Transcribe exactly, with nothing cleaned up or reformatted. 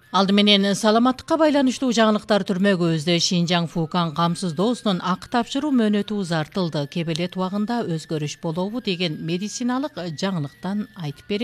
Алды менен саламаттыкка байланыштуу жаңылыктар түрмөгүбүздө Шинжаң Фукан камсыз доосунун ак тапшыруу мөөнөтү узартылды. Кебелет убагында өзгөрүш болобу деген медициналык жаңылыктан айтып берет.